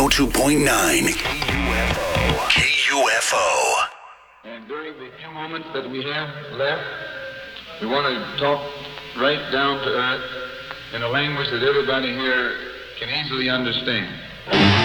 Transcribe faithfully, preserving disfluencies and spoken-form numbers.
oh two point nine K U F O. And during the few moments that we have left, we want to talk right down to earth in a language that everybody here can easily understand.